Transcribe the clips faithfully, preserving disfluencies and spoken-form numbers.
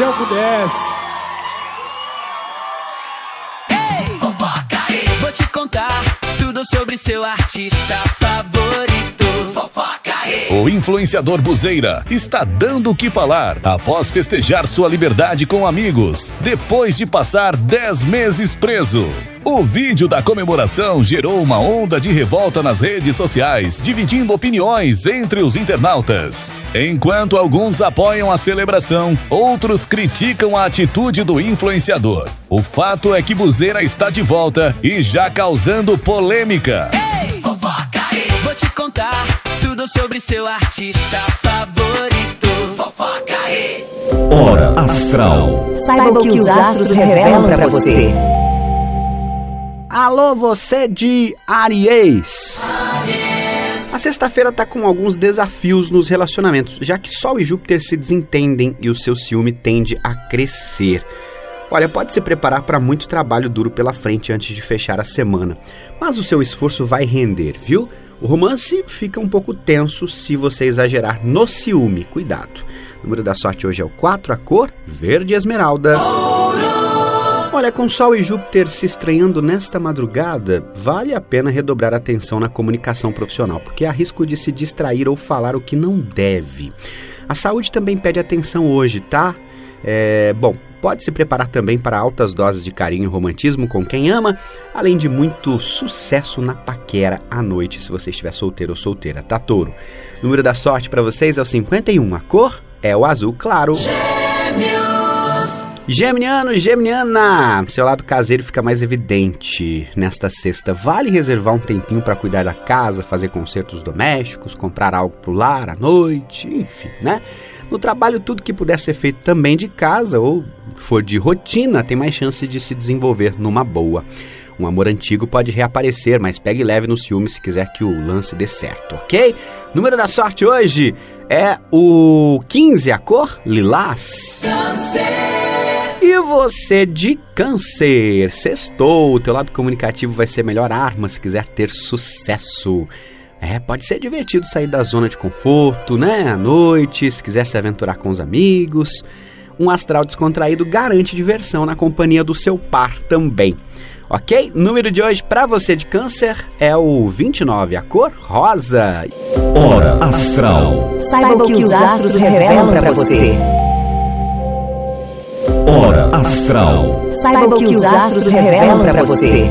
céu pudesse. Ei, fofoca aí. Vou te contar tudo sobre seu artista favorito. Fofoca aí. O influenciador Buzeira está dando o que falar após festejar sua liberdade com amigos, depois de passar dez meses preso. O vídeo da comemoração gerou uma onda de revolta nas redes sociais, dividindo opiniões entre os internautas. Enquanto alguns apoiam a celebração, outros criticam a atitude do influenciador. O fato é que Buzeira está de volta e já causando polêmica. Ei, fofoca aí. Vou te contar tudo sobre seu artista favorito. Fofoca aí. Hora Astral. Saiba o que os astros revelam pra você. Alô, você de Áries. A sexta-feira tá com alguns desafios nos relacionamentos, já que Sol e Júpiter se desentendem e o seu ciúme tende a crescer. Olha, pode se preparar para muito trabalho duro pela frente antes de fechar a semana, mas o seu esforço vai render, viu? O romance fica um pouco tenso se você exagerar no ciúme, cuidado. O número da sorte hoje é o quatro, a cor verde esmeralda. Olha, com Sol e Júpiter se estranhando nesta madrugada, vale a pena redobrar a atenção na comunicação profissional, porque há risco de se distrair ou falar o que não deve. A saúde também pede atenção hoje, tá? É, bom, pode se preparar também para altas doses de carinho e romantismo com quem ama, além de muito sucesso na paquera à noite, se você estiver solteiro ou solteira, tá, touro? O número da sorte para vocês é o cinquenta e um, a cor é o azul claro. Geminiano, Geminiana, seu lado caseiro fica mais evidente nesta sexta. Vale reservar um tempinho para cuidar da casa, fazer concertos domésticos, comprar algo pro lar à noite, enfim, né? No trabalho, tudo que puder ser feito também de casa ou for de rotina tem mais chance de se desenvolver numa boa. Um amor antigo pode reaparecer, mas pegue leve no ciúme se quiser que o lance dê certo, ok? Número da sorte hoje é o quinze, a cor lilás. E você de Câncer, sextou, o teu lado comunicativo vai ser melhor arma se quiser ter sucesso. É, pode ser divertido sair da zona de conforto, né, à noite, se quiser se aventurar com os amigos. Um astral descontraído garante diversão na companhia do seu par também. Ok? Número de hoje para você de Câncer é o vinte e nove, a cor rosa. Hora Astral. Saiba o que os astros revelam pra você. Hora Astral. Saiba o que os astros revelam pra você.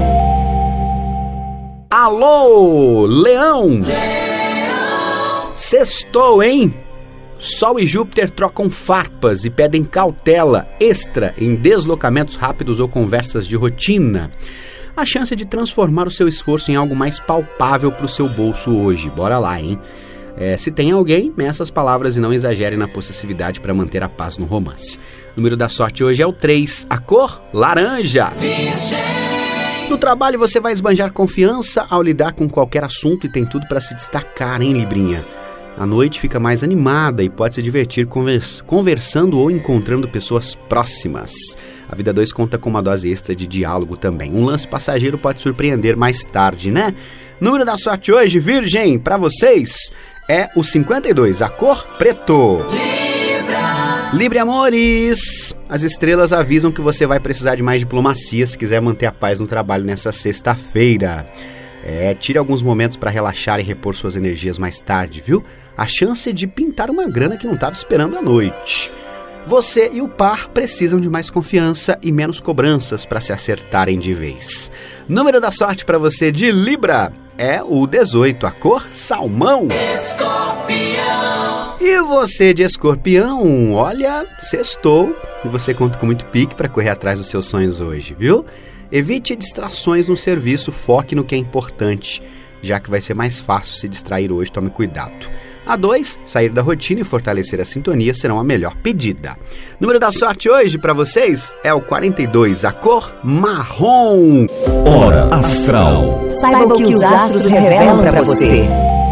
Alô, Leão! Leão! Sextou, hein? Sol e Júpiter trocam farpas e pedem cautela extra em deslocamentos rápidos ou conversas de rotina. A chance de transformar o seu esforço em algo mais palpável para o seu bolso hoje. Bora lá, hein? É, se tem alguém, meça as palavras e não exagere na possessividade para manter a paz no romance. O número da sorte hoje é o três, a cor laranja. No trabalho você vai esbanjar confiança ao lidar com qualquer assunto e tem tudo para se destacar, hein, Librinha? A noite fica mais animada e pode se divertir convers- conversando ou encontrando pessoas próximas. A vida dois conta com uma dose extra de diálogo também. Um lance passageiro pode surpreender mais tarde, né? Número da sorte hoje, Virgem, para vocês é o cinquenta e dois, a cor preto. Libra! Libra, amores! As estrelas avisam que você vai precisar de mais diplomacia se quiser manter a paz no trabalho nessa sexta-feira. É, tire alguns momentos para relaxar e repor suas energias mais tarde, viu? A chance é de pintar uma grana que não estava esperando à noite. Você e o par precisam de mais confiança e menos cobranças para se acertarem de vez. Número da sorte para você de Libra é o dezoito, a cor salmão. Escorpião. E você de Escorpião, olha, sextou e você conta com muito pique para correr atrás dos seus sonhos hoje, viu? Evite distrações no serviço, foque no que é importante, já que vai ser mais fácil se distrair hoje, tome cuidado. A dois, sair da rotina e fortalecer a sintonia serão a melhor pedida. Número da sorte hoje para vocês é o quarenta e dois, a cor marrom. Hora Astral. Saiba o que os astros revelam pra você.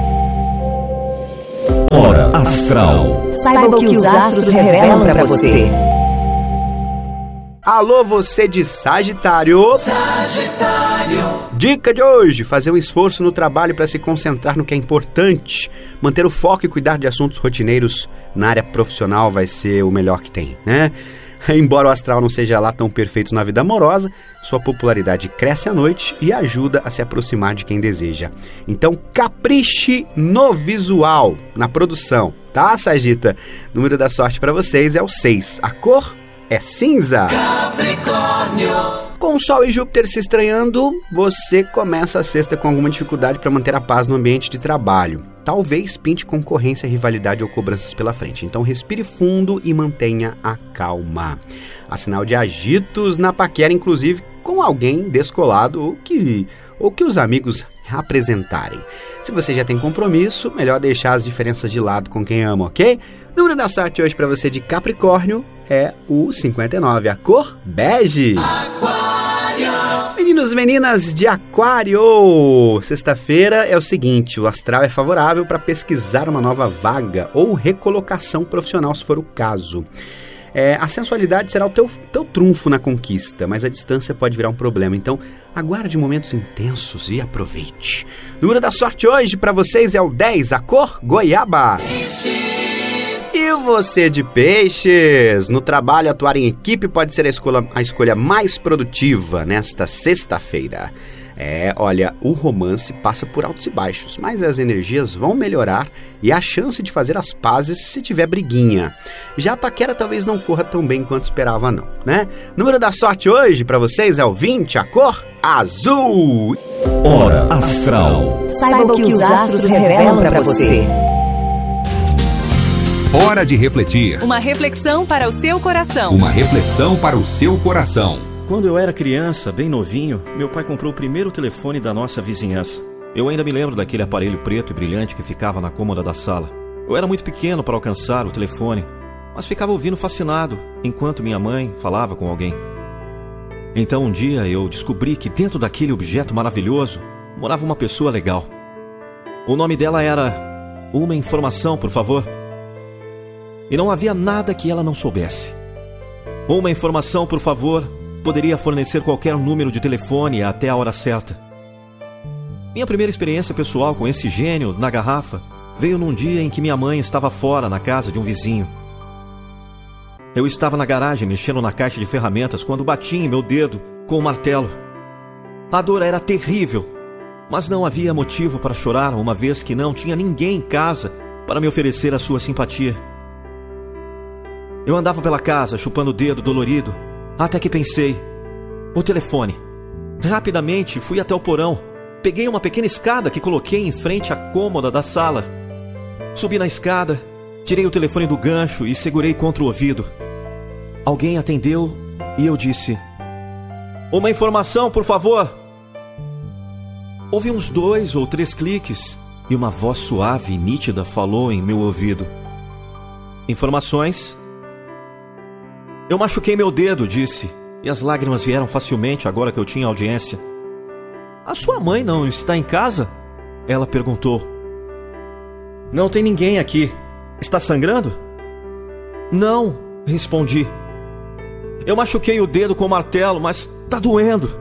Hora Astral. Saiba o que os astros revelam pra você. Alô, você de Sagitário. Sagitário. Dica de hoje, fazer um esforço no trabalho para se concentrar no que é importante. Manter o foco e cuidar de assuntos rotineiros na área profissional vai ser o melhor que tem, né? Embora o astral não seja lá tão perfeito na vida amorosa, sua popularidade cresce à noite e ajuda a se aproximar de quem deseja. Então capriche no visual, na produção, tá, Sagita? O número da sorte para vocês é o seis. A cor é cinza. Capricórnio. Com o Sol e Júpiter se estranhando, você começa a sexta com alguma dificuldade para manter a paz no ambiente de trabalho. Talvez pinte concorrência, rivalidade ou cobranças pela frente. Então respire fundo e mantenha a calma. Há sinal de agitos na paquera, inclusive com alguém descolado ou que, ou que os amigos apresentarem. Se você já tem compromisso, melhor deixar as diferenças de lado com quem ama, ok? O número da sorte hoje para você de Capricórnio é o cinquenta e nove, a cor bege. Meninos e meninas de Aquário, sexta-feira é o seguinte, o astral é favorável para pesquisar uma nova vaga ou recolocação profissional, se for o caso. É, a sensualidade será o teu, teu trunfo na conquista, mas a distância pode virar um problema, então aguarde momentos intensos e aproveite. O número da sorte hoje para vocês é o dez, a cor goiaba. E você de peixes, no trabalho atuar em equipe pode ser a escolha, a escolha mais produtiva nesta sexta-feira. É, olha, o romance passa por altos e baixos, mas as energias vão melhorar e há chance de fazer as pazes se tiver briguinha. Já a paquera talvez não corra tão bem quanto esperava não, né? O número da sorte hoje para vocês é o vinte, a cor azul. Hora Astral. Saiba o que os astros revelam para você. Hora de refletir. Uma reflexão para o seu coração. Uma reflexão para o seu coração. Quando eu era criança, bem novinho, meu pai comprou o primeiro telefone da nossa vizinhança. Eu ainda me lembro daquele aparelho preto e brilhante que ficava na cômoda da sala. Eu era muito pequeno para alcançar o telefone, mas ficava ouvindo fascinado enquanto minha mãe falava com alguém. Então um dia eu descobri que dentro daquele objeto maravilhoso morava uma pessoa legal. O nome dela era Uma Informação, por favor. E não havia nada que ela não soubesse. Uma informação, por favor, poderia fornecer qualquer número de telefone até a hora certa. Minha primeira experiência pessoal com esse gênio na garrafa veio num dia em que minha mãe estava fora na casa de um vizinho. Eu estava na garagem mexendo na caixa de ferramentas quando bati em meu dedo com o martelo. A dor era terrível, mas não havia motivo para chorar, uma vez que não tinha ninguém em casa para me oferecer a sua simpatia. Eu andava pela casa, chupando o dedo dolorido, até que pensei, o telefone. Rapidamente fui até o porão, peguei uma pequena escada que coloquei em frente à cômoda da sala. Subi na escada, tirei o telefone do gancho e segurei contra o ouvido. Alguém atendeu e eu disse, uma informação, por favor. Houve uns dois ou três cliques e uma voz suave e nítida falou em meu ouvido. Informações? Eu machuquei meu dedo, disse, e as lágrimas vieram facilmente agora que eu tinha audiência. A sua mãe não está em casa? Ela perguntou. Não tem ninguém aqui. Está sangrando? Não, respondi. Eu machuquei o dedo com o martelo, mas está doendo.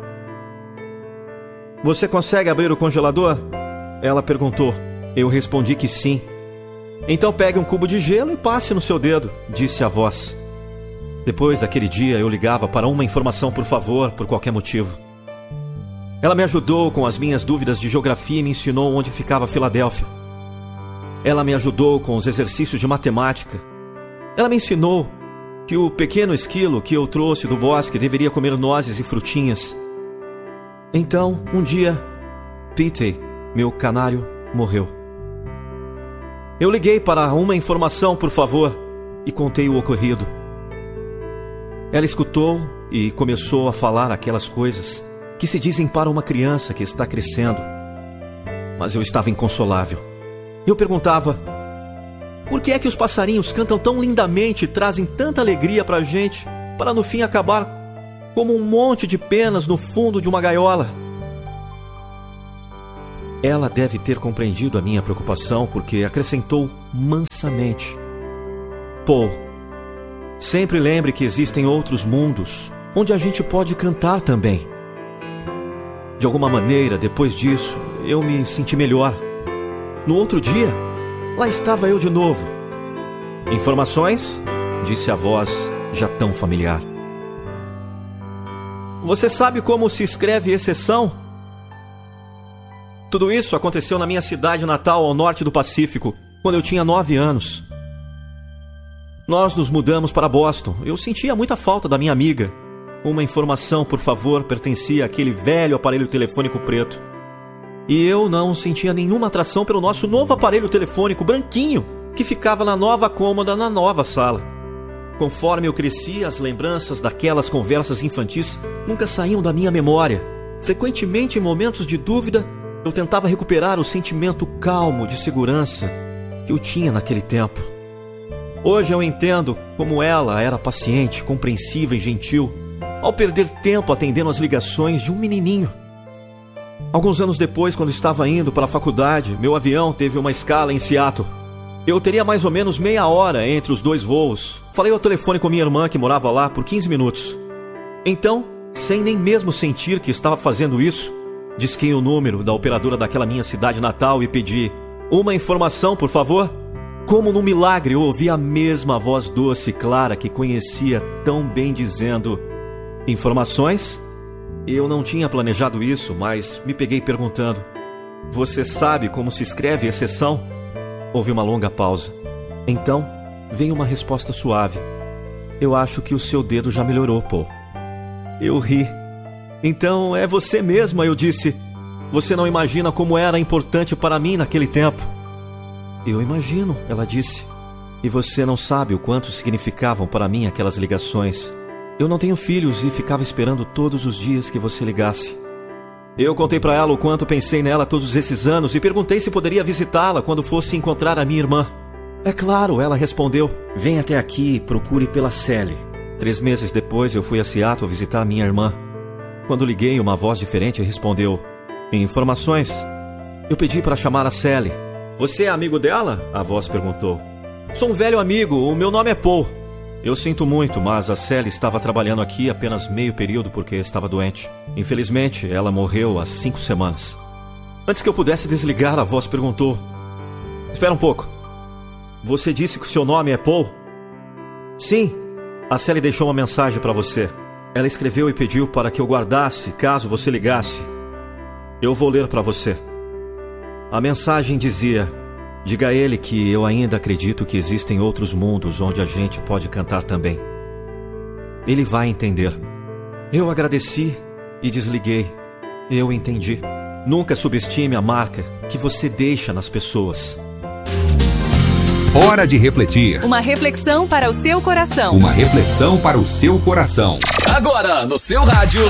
Você consegue abrir o congelador? Ela perguntou. Eu respondi que sim. Então pegue um cubo de gelo e passe no seu dedo, disse a voz. Depois daquele dia, eu ligava para uma informação, por favor, por qualquer motivo. Ela me ajudou com as minhas dúvidas de geografia e me ensinou onde ficava Filadélfia. Ela me ajudou com os exercícios de matemática. Ela me ensinou que o pequeno esquilo que eu trouxe do bosque deveria comer nozes e frutinhas. Então, um dia, Pete, meu canário, morreu. Eu liguei para uma informação, por favor, e contei o ocorrido. Ela escutou e começou a falar aquelas coisas que se dizem para uma criança que está crescendo. Mas eu estava inconsolável. Eu perguntava, por que é que os passarinhos cantam tão lindamente e trazem tanta alegria para a gente, para no fim acabar como um monte de penas no fundo de uma gaiola? Ela deve ter compreendido a minha preocupação, porque acrescentou mansamente, Paul, sempre lembre que existem outros mundos onde a gente pode cantar também. De alguma maneira, depois disso, eu me senti melhor. No outro dia, lá estava eu de novo. Informações? Disse a voz já tão familiar. Você sabe como se escreve exceção? Tudo isso aconteceu na minha cidade natal ao norte do Pacífico, quando eu tinha nove anos. Nós nos mudamos para Boston. Eu sentia muita falta da minha amiga. Uma informação, por favor, pertencia àquele velho aparelho telefônico preto. E eu não sentia nenhuma atração pelo nosso novo aparelho telefônico branquinho, que ficava na nova cômoda na nova sala. Conforme eu crescia, as lembranças daquelas conversas infantis nunca saíam da minha memória. Frequentemente, em momentos de dúvida, eu tentava recuperar o sentimento calmo de segurança que eu tinha naquele tempo. Hoje eu entendo como ela era paciente, compreensiva e gentil, ao perder tempo atendendo as ligações de um menininho. Alguns anos depois, quando estava indo para a faculdade, meu avião teve uma escala em Seattle. Eu teria mais ou menos meia hora entre os dois voos. Falei ao telefone com minha irmã, que morava lá, por quinze minutos. Então, sem nem mesmo sentir que estava fazendo isso, disquei o número da operadora daquela minha cidade natal e pedi: uma informação, por favor. Como num milagre, eu ouvi a mesma voz doce e clara que conhecia tão bem, dizendo: informações? Eu não tinha planejado isso, mas me peguei perguntando: você sabe como se escreve exceção? Houve uma longa pausa. Então, veio uma resposta suave: eu acho que o seu dedo já melhorou, Paul. Eu ri. Então, é você mesma, eu disse. Você não imagina como era importante para mim naquele tempo. Eu imagino, ela disse. E você não sabe o quanto significavam para mim aquelas ligações. Eu não tenho filhos e ficava esperando todos os dias que você ligasse. Eu contei para ela o quanto pensei nela todos esses anos e perguntei se poderia visitá-la quando fosse encontrar a minha irmã. É claro, ela respondeu. Vem até aqui e procure pela Sally. Três meses depois eu fui a Seattle visitar minha irmã. Quando liguei, uma voz diferente respondeu: informações? Eu pedi para chamar a Sally. Você é amigo dela? A voz perguntou. Sou um velho amigo, o meu nome é Paul. Eu sinto muito, mas a Sally estava trabalhando aqui apenas meio período porque estava doente. Infelizmente, ela morreu há cinco semanas. Antes que eu pudesse desligar, a voz perguntou: espera um pouco. Você disse que o seu nome é Paul? Sim. A Sally deixou uma mensagem para você. Ela escreveu e pediu para que eu guardasse caso você ligasse. Eu vou ler para você. A mensagem dizia: diga a ele que eu ainda acredito que existem outros mundos onde a gente pode cantar também. Ele vai entender. Eu agradeci e desliguei. Eu entendi. Nunca subestime a marca que você deixa nas pessoas. Hora de refletir. Uma reflexão para o seu coração. Uma reflexão para o seu coração. Agora no seu rádio.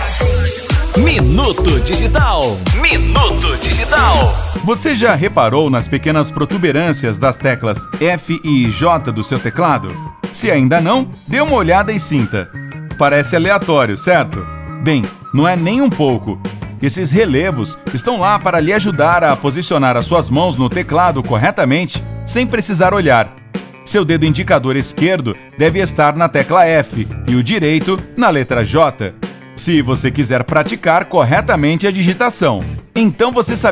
Minuto Digital. Minuto Digital. Você já reparou nas pequenas protuberâncias das teclas F e J do seu teclado? Se ainda não, dê uma olhada e sinta. Parece aleatório, certo? Bem, não é nem um pouco. Esses relevos estão lá para lhe ajudar a posicionar as suas mãos no teclado corretamente, sem precisar olhar. Seu dedo indicador esquerdo deve estar na tecla F e o direito na letra J, se você quiser praticar corretamente a digitação. Então você sabe